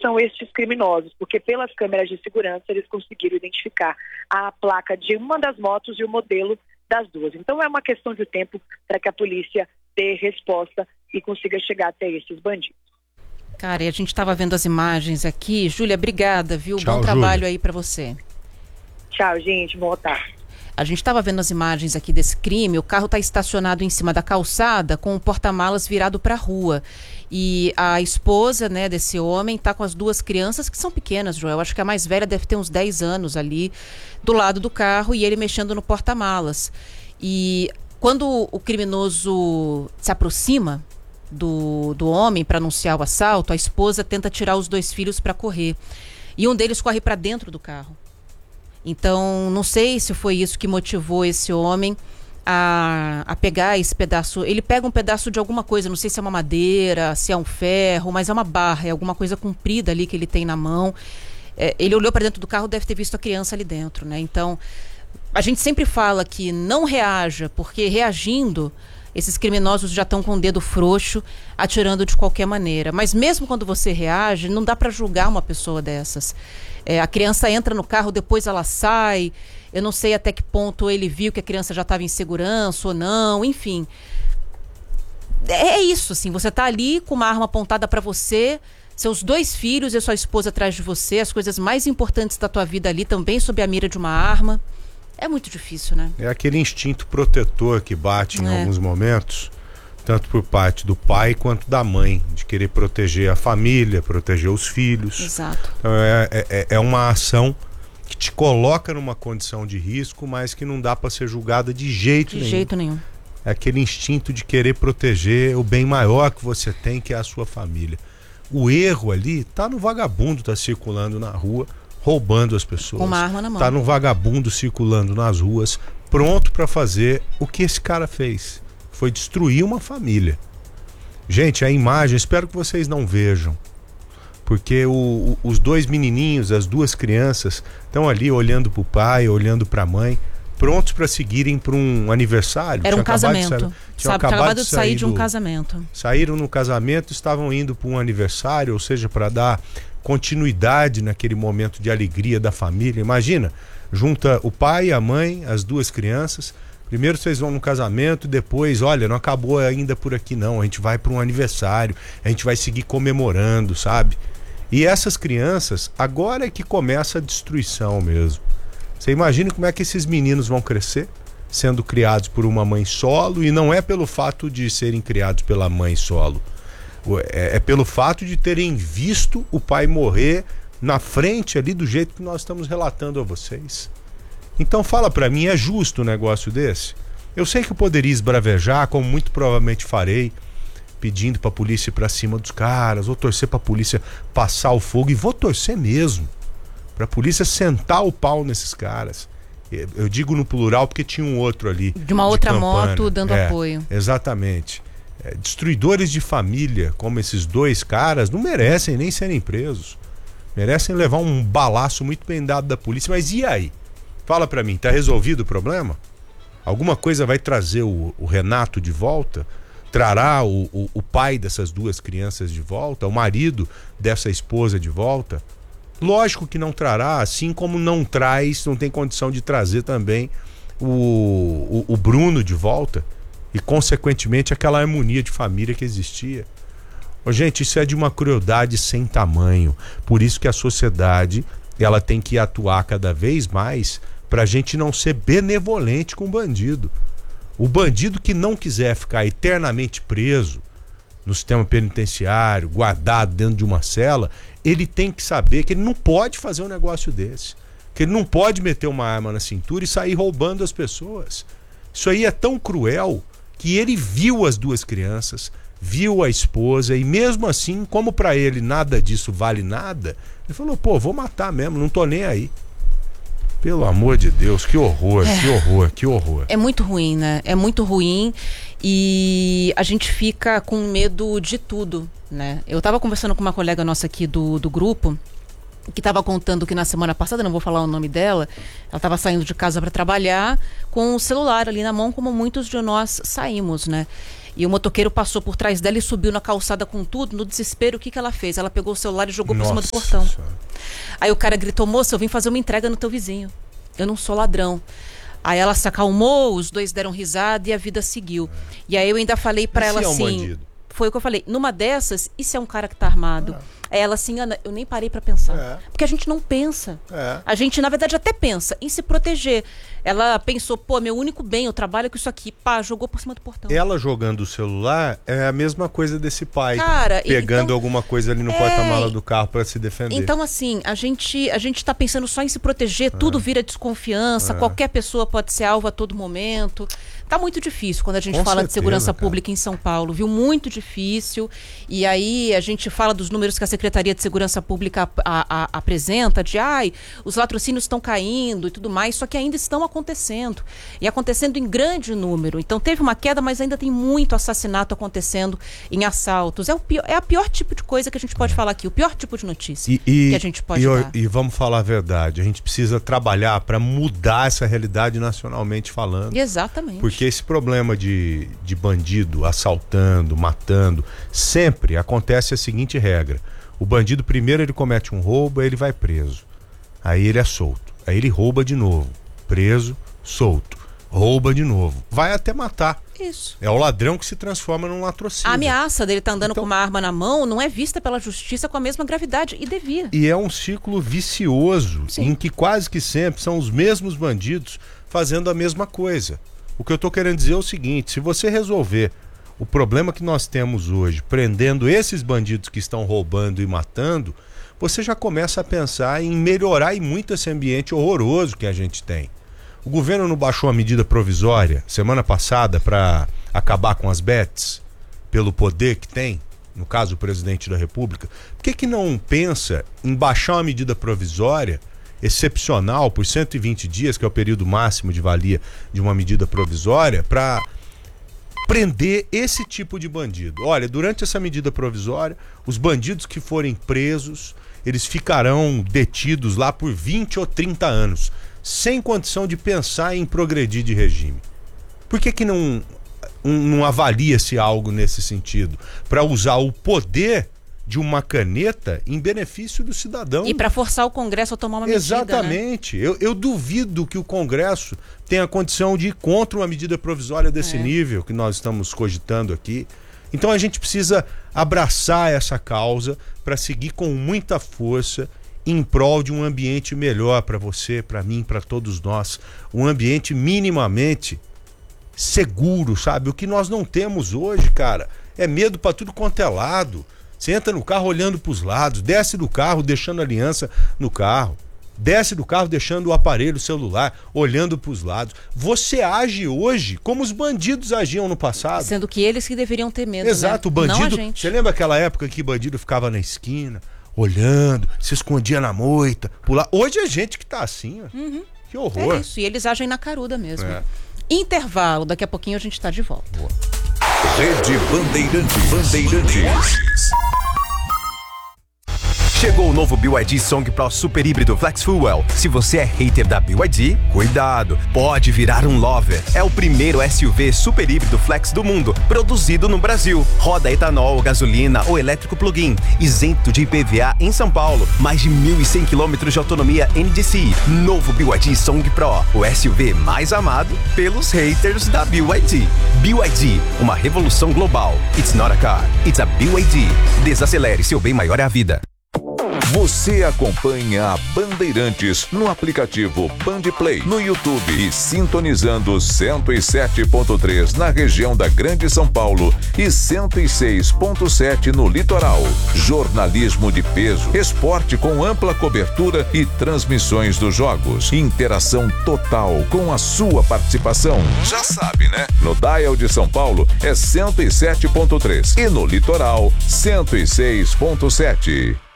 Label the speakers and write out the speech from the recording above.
Speaker 1: são estes criminosos, porque pelas câmeras de segurança eles conseguiram identificar a placa de uma das motos e o modelo das duas. Então é uma questão de tempo para que a polícia dê resposta e consiga chegar até esses bandidos.
Speaker 2: Cara, e a gente estava vendo as imagens aqui. Júlia, obrigada, viu?
Speaker 3: Tchau,
Speaker 2: bom trabalho
Speaker 3: Júlia.
Speaker 2: Aí para você.
Speaker 1: Tchau, gente. Boa tarde.
Speaker 2: A gente estava vendo as imagens aqui desse crime. O carro está estacionado em cima da calçada com o porta-malas virado para a rua. E a esposa, né, desse homem está com as duas crianças, que são pequenas, Joel. Acho que a mais velha deve ter uns 10 anos ali, do lado do carro, e ele mexendo no porta-malas. E quando o criminoso se aproxima do homem para anunciar o assalto, a esposa tenta tirar os dois filhos para correr. E um deles corre para dentro do carro. Então, não sei se foi isso que motivou esse homem a pegar esse pedaço. Ele pega um pedaço de alguma coisa, não sei se é uma madeira, se é um ferro, mas é uma barra, é alguma coisa comprida ali que ele tem na mão. Ele olhou para dentro do carro, deve ter visto a criança ali dentro, né? Então, a gente sempre fala que não reaja, porque reagindo, esses criminosos já estão com o dedo frouxo, atirando de qualquer maneira. Mas mesmo quando você reage, não dá para julgar uma pessoa dessas. A criança entra no carro, depois ela sai. Eu não sei até que ponto ele viu que a criança já estava em segurança ou não, enfim. É isso, assim, você está ali com uma arma apontada para você, seus dois filhos e a sua esposa atrás de você, as coisas mais importantes da tua vida ali também sob a mira de uma arma. É muito difícil, né?
Speaker 3: É aquele instinto protetor que bate em alguns momentos, tanto por parte do pai quanto da mãe, de querer proteger a família, proteger os filhos.
Speaker 2: Exato.
Speaker 3: Então é uma ação que te coloca numa condição de risco, mas que não dá para ser julgada de jeito nenhum.
Speaker 2: De jeito nenhum.
Speaker 3: É aquele instinto de querer proteger o bem maior que você tem, que é a sua família. O erro ali tá no vagabundo, tá circulando na rua, roubando as pessoas.
Speaker 2: Com uma arma na mão.
Speaker 3: Tá no vagabundo circulando nas ruas, pronto para fazer o que esse cara fez. Foi destruir uma família. Gente, a imagem, espero que vocês não vejam, porque os dois menininhos, as duas crianças, estão ali olhando pro pai, olhando pra mãe, prontos para seguirem para um aniversário.
Speaker 2: Era um casamento. Tinha acabado de sair de um casamento.
Speaker 3: Saíram no casamento, estavam indo para um aniversário, ou seja, para dar continuidade naquele momento de alegria da família. Imagina, junta o pai, a mãe, as duas crianças. Primeiro vocês vão no casamento, depois, olha, não acabou ainda por aqui não, a gente vai para um aniversário, a gente vai seguir comemorando, sabe? E essas crianças, agora é que começa a destruição mesmo. Você imagina como é que esses meninos vão crescer, sendo criados por uma mãe solo, e não é pelo fato de serem criados pela mãe solo, é pelo fato de terem visto o pai morrer na frente ali do jeito que nós estamos relatando a vocês. Então fala pra mim, é justo um negócio desse? Eu sei que eu poderia esbravejar, como muito provavelmente farei, pedindo pra polícia ir pra cima dos caras, ou torcer pra polícia passar o fogo, e vou torcer mesmo, pra polícia sentar o pau nesses caras. Eu digo no plural porque tinha um outro ali.
Speaker 2: De uma outra
Speaker 3: Campana,
Speaker 2: moto dando apoio.
Speaker 3: Exatamente. Destruidores de família, como esses dois caras, não merecem nem serem presos. Merecem levar um balaço muito bem dado da polícia. Mas e aí? Fala pra mim, tá resolvido o problema? Alguma coisa vai trazer o Renato de volta? Trará o pai dessas duas crianças de volta? O marido dessa esposa de volta? Lógico que não trará, assim como não tem condição de trazer também o Bruno de volta. E consequentemente aquela harmonia de família que existia. Gente, isso é de uma crueldade sem tamanho. Por isso que a sociedade ela tem que atuar cada vez mais pra gente não ser benevolente com o bandido. O bandido que não quiser ficar eternamente preso no sistema penitenciário, guardado dentro de uma cela, ele tem que saber que ele não pode fazer um negócio desse, que ele não pode meter uma arma na cintura e sair roubando as pessoas. Isso aí é tão cruel que ele viu as duas crianças, viu a esposa, e mesmo assim, como pra ele nada disso vale nada, ele falou, pô, vou matar mesmo, não tô nem aí. Pelo amor de Deus, que horror, que horror, que horror.
Speaker 2: É muito ruim, né? É muito ruim, e a gente fica com medo de tudo, né? Eu tava conversando com uma colega nossa aqui do grupo, que estava contando que na semana passada, não vou falar o nome dela, ela estava saindo de casa para trabalhar com o celular ali na mão, como muitos de nós saímos, né? E o motoqueiro passou por trás dela e subiu na calçada com tudo. No desespero, o que ela fez? Ela pegou o celular e jogou por cima do portão. Aí o cara gritou: moça, eu vim fazer uma entrega no teu vizinho. Eu não sou ladrão. Aí ela se acalmou, os dois deram risada e a vida seguiu. E aí eu ainda falei pra ela assim... bandido? Foi o que eu falei. Numa dessas, e se é um cara que tá armado? Aí ela assim: Ana, eu nem parei pra pensar. Porque a gente não pensa. A gente, na verdade, até pensa em se proteger. Ela pensou: pô, meu único bem, eu trabalho com isso aqui. Pá, jogou por cima do portão. Ela jogando o celular é a mesma coisa desse pai. Cara, pegando então, alguma coisa ali no porta-mala do carro pra se defender. Então, assim, a gente tá pensando só em se proteger. Tudo vira desconfiança. Qualquer pessoa pode ser alvo a todo momento. Tá muito difícil quando a gente fala de segurança pública em São Paulo, viu? Muito difícil. E aí a gente fala dos números que a Secretaria de Segurança Pública apresenta, de os latrocínios estão caindo e tudo mais, só que ainda estão acontecendo. E acontecendo em grande número. Então teve uma queda, mas ainda tem muito assassinato acontecendo em assaltos. É a pior tipo de coisa que a gente pode falar aqui, o pior tipo de notícia que a gente pode dar. E vamos falar a verdade, a gente precisa trabalhar para mudar essa realidade nacionalmente falando. Exatamente. Porque esse problema de bandido assaltando, matando, sempre acontece a seguinte regra: o bandido primeiro ele comete um roubo, aí ele vai preso, aí ele é solto, aí ele rouba de novo, preso, solto, rouba de novo, vai até matar. Isso. É o ladrão que se transforma num latrocínio. A ameaça dele estar andando com uma arma na mão não é vista pela justiça com a mesma gravidade, e devia. E é um ciclo vicioso, em que quase que sempre são os mesmos bandidos fazendo a mesma coisa. O que eu estou querendo dizer é o seguinte: se você resolver o problema que nós temos hoje, prendendo esses bandidos que estão roubando e matando, você já começa a pensar em melhorar e muito esse ambiente horroroso que a gente tem. O governo não baixou a medida provisória semana passada para acabar com as bets, pelo poder que tem, no caso o presidente da República? Por que não pensa em baixar uma medida provisória excepcional por 120 dias, que é o período máximo de valia de uma medida provisória, para prender esse tipo de bandido? Olha, durante essa medida provisória, os bandidos que forem presos, eles ficarão detidos lá por 20 ou 30 anos, sem condição de pensar em progredir de regime. Por que não avalia-se algo nesse sentido? Para usar o poder de uma caneta em benefício do cidadão. E para forçar o Congresso a tomar uma medida. Exatamente. Né? Eu duvido que o Congresso tenha condição de ir contra uma medida provisória desse nível que nós estamos cogitando aqui. Então a gente precisa abraçar essa causa para seguir com muita força em prol de um ambiente melhor para você, para mim, para todos nós. Um ambiente minimamente seguro, sabe? O que nós não temos hoje, cara, é medo para tudo quanto é lado. Você entra no carro olhando para os lados, desce do carro deixando a aliança no carro, desce do carro deixando o aparelho celular olhando para os lados. Você age hoje como os bandidos agiam no passado. Sendo que eles que deveriam ter medo. Exato, né? O bandido. Não a gente. Você lembra aquela época que o bandido ficava na esquina, olhando, se escondia na moita, pular? Hoje é gente que tá assim, ó. Que horror. É isso, e eles agem na caruda mesmo. Intervalo, daqui a pouquinho a gente tá de volta. Boa.
Speaker 4: Rede Bandeirantes. Chegou o novo BYD Song Pro Super Híbrido Flex Fuel. Se você é hater da BYD, cuidado, pode virar um lover. É o primeiro SUV super híbrido flex do mundo, produzido no Brasil. Roda etanol, gasolina ou elétrico plug-in, isento de IPVA em São Paulo. Mais de 1.100 km de autonomia NDC. Novo BYD Song Pro, o SUV mais amado pelos haters da BYD. BYD, uma revolução global. It's not a car, it's a BYD. Desacelere, seu bem maior é a vida.
Speaker 5: Você acompanha a Bandeirantes no aplicativo Bandplay, no YouTube e sintonizando 107.3 na região da Grande São Paulo e 106.7 no litoral. Jornalismo de peso, esporte com ampla cobertura e transmissões dos jogos. Interação total com a sua participação. Já sabe, né? No dial de São Paulo é 107.3 e no litoral 106.7.